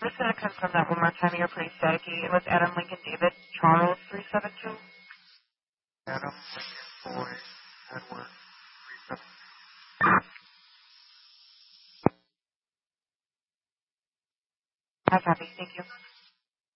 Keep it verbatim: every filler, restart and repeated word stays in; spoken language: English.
I'm just going to confirm that one more time. You're pretty staticky. It was Adam Lincoln David Charles three seven two. Adam Lincoln Boy Edward three seven two. Hi, copy. Thank you.